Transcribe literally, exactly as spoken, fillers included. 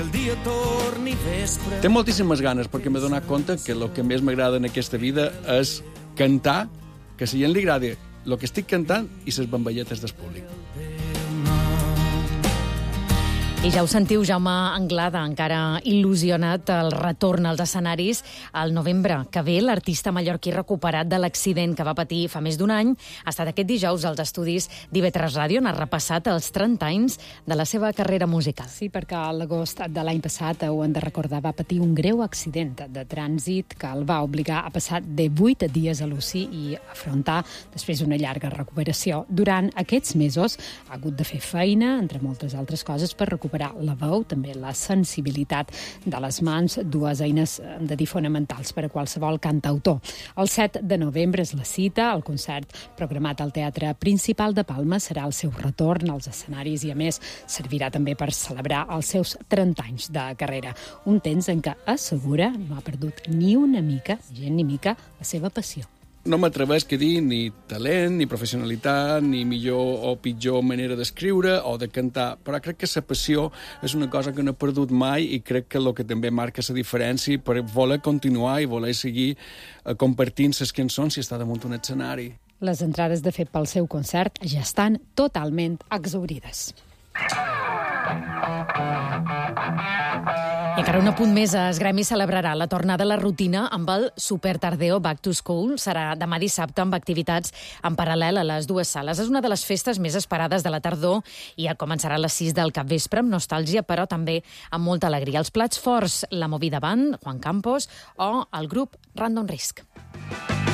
El dia torni vespre. Té moltíssimes ganes, perquè m'he donat compte que el que més m'agrada en aquesta vida és cantar, que si a gent li agrada el que estic cantant i les bamballetes del públic. I ja ho sentiu, Jaume Anglada, encara il·lusionat el retorn als escenaris al novembre que ve. L'artista mallorquí recuperat de l'accident que va patir fa més d'un any ha estat aquest dijous als estudis d'I V tres Ràdio, on ha repassat els trenta anys de la seva carrera musical. Sí, perquè a l'agost de l'any passat, ho hem de recordar, va patir un greu accident de trànsit que el va obligar a passar divuit dies a l'U C I i afrontar després una llarga recuperació. Durant aquests mesos ha hagut de fer feina, entre moltes altres coses, per recuperar la veu, també la sensibilitat de les mans, dues eines, hem de dir, fonamentals per a qualsevol cantautor. El set de novembre és la cita, el concert programat al Teatre Principal de Palma serà el seu retorn als escenaris i, a més, servirà també per celebrar els seus trenta anys de carrera. Un temps en què assegura no ha perdut ni una mica, ni gent ni mica, la seva passió. No m'atrevesc a dir ni talent, ni professionalitat, ni millor o pitjor manera d'escriure o de cantar, però crec que la passió és una cosa que no he perdut mai i crec que el que també marca la diferència per voler continuar i voler seguir compartint les cançons si està damunt un escenari. Les entrades, de fet, pel seu concert ja estan totalment exhaurides. I encara un apunt més, es Gremi celebrarà la tornada a la rutina amb el Super Tardeo Back to School. Serà demà dissabte amb activitats en paral·lel a les dues sales. És una de les festes més esperades de la tardor i ja començarà a les sis del capvespre amb nostàlgia, però també amb molta alegria. Els plats forts, la Movida Band, Juan Campos o el grup Random Risk.